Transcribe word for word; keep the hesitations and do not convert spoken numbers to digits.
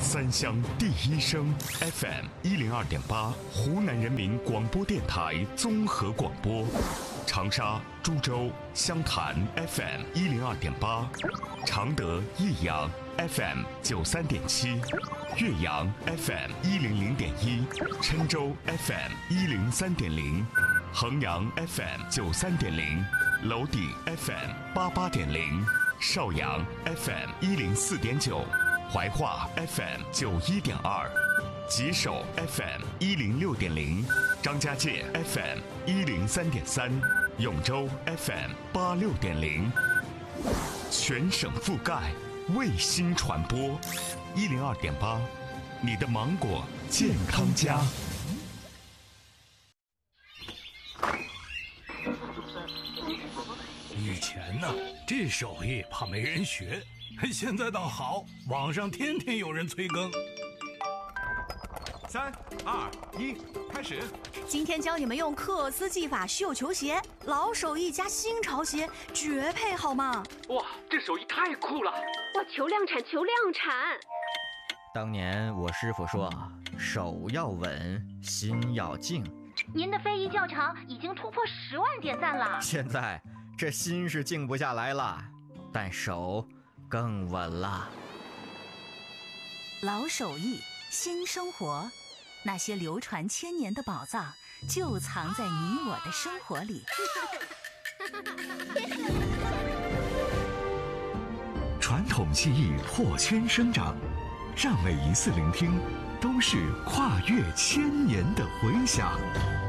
三湘第一声 F M 一零二点八，湖南人民广播电台综合广播。长沙、株洲、湘潭 F M 一零二点八，常德、益阳 F M 九三点七，岳阳 F M 一零零点一，郴州 F M 一零三点零，衡阳 F M 九三点零，娄底 F M 八八点零，邵阳 F M 一零四点九，怀化 F M 九一点二，吉首 F M 一零六点零，张家界 F M 一零三点三，永州 F M 八六点零，全省覆盖，卫星传播，一零二点八，你的芒果健康家。 以前呢，这手艺怕没人学，现在倒好，网上天天有人催更。 三二一，开始！ 今天教你们用克斯技法绣球鞋，老手艺加新潮鞋，绝配好吗？ 哇，这手艺太酷了！ 哇，求量产，求量产！ 当年我师傅说，手要稳，心要静。 您的非遗教程已经突破十万点赞了。 现在这心是静不下来了，但手更稳了。 老手艺，新生活，那些流传千年的宝藏就藏在你我的生活里。 传统技艺破圈生长，让每一次聆听都是跨越千年的回响。